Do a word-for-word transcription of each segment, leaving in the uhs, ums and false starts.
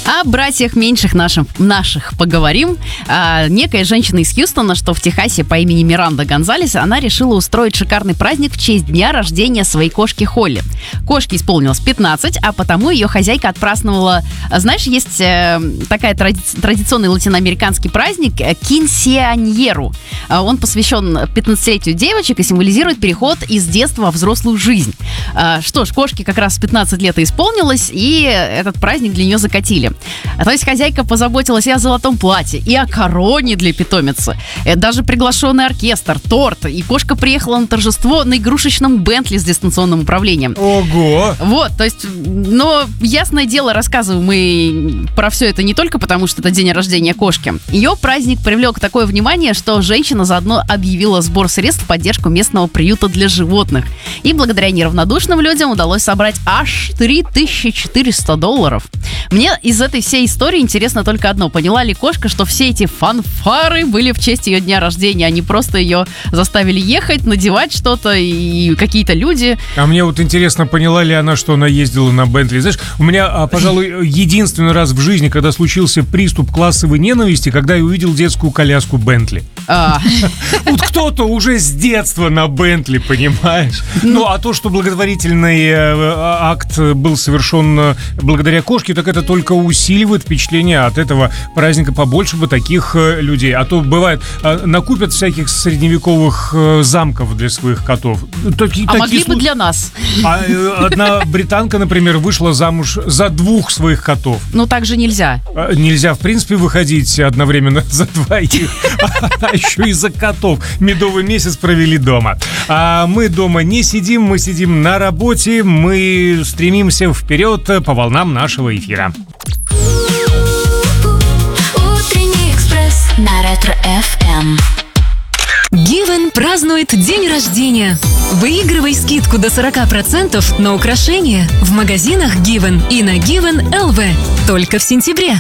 О братьях меньших наших, наших поговорим. А, некая женщина из Хьюстона, что в Техасе, по имени Миранда Гонзалес, она решила устроить шикарный праздник в честь дня рождения своей кошки Холли. Кошке исполнилось пятнадцать, а потому ее хозяйка отпраздновала... Знаешь, есть э, такая тради- традиционный латиноамериканский праздник кинсианьеру. Он посвящен пятнадцатилетию девочек и символизирует переход из детства во взрослую жизнь. А, что ж, кошке как раз в пятнадцать лет и исполнилось, и этот праздник для нее закатили. То есть хозяйка позаботилась и о золотом платье, и о короне для питомицы. Даже приглашенный оркестр, торт. И кошка приехала на торжество на игрушечном Бентли с дистанционным управлением. Ого! Вот, то есть, но ясное дело, рассказываем мы про все это не только потому, что это день рождения кошки. Ее праздник привлек такое внимание, что женщина заодно объявила сбор средств в поддержку местного приюта для животных. И благодаря неравнодушным людям удалось собрать аж три тысячи четыреста долларов. Мне из этой всей истории интересно только одно. Поняла ли кошка, что все эти фанфары были в честь ее дня рождения? Они просто ее заставили ехать, надевать что-то, и какие-то люди... А мне вот интересно, поняла ли она, что она ездила на Бентли? Знаешь, у меня, пожалуй, единственный раз в жизни, когда случился приступ классовой ненависти, когда я увидел детскую коляску Бентли. А. Вот кто-то уже с детства на Бентли, понимаешь? Ну, а то, что благотворительный акт был совершен благодаря кошке, так это только усиливает впечатление от этого праздника. Побольше бы таких людей. А то бывает, накупят всяких средневековых замков для своих котов. Таки, а такие могли слу... бы для нас. А одна британка, например, вышла замуж за двух своих котов. Ну, так же нельзя. Нельзя, в принципе, выходить одновременно за двоих. А еще и за котов. Медовый месяц провели дома. А мы дома не сидим, мы сидим на работе. Мы стремимся вперед по волнам нашего эфира. Утренний экспресс на Ретро эф эм. Given празднует день рождения. Выигрывай скидку до сорок процентов на украшения в магазинах Given и на Given точка эл ви только в сентябре.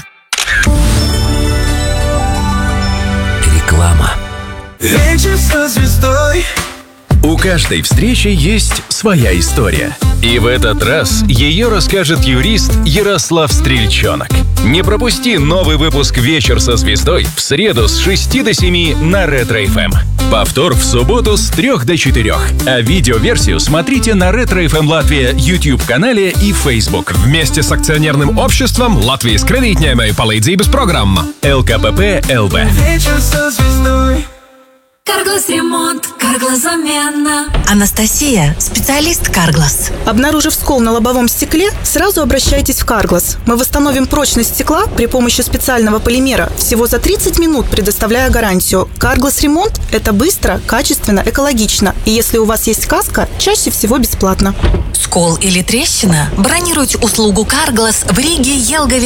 Реклама. Вечер со звездой. У каждой встречи есть своя история. И в этот раз ее расскажет юрист Ярослав Стрельчонок. Не пропусти новый выпуск «Вечер со звездой» в среду с шести до семи на Ретро эф эм. Повтор в субботу с трех до четырех. А видеоверсию смотрите на Ретро эф эм Латвия YouTube-канале и Facebook. Вместе с акционерным обществом Латвijas кредитņēmēju palīdzības программа эл ка пэ пэ эл вэ. Вечер со звездой. Карглас ремонт, Карглас замена. Анастасия, специалист Карглас. Обнаружив скол на лобовом стекле, сразу обращайтесь в Карглас. Мы восстановим прочность стекла при помощи специального полимера всего за тридцать минут, предоставляя гарантию. Карглас ремонт – это быстро, качественно, экологично. И если у вас есть каска, чаще всего бесплатно. Скол или трещина? Бронируйте услугу Карглас в Риге, Елгове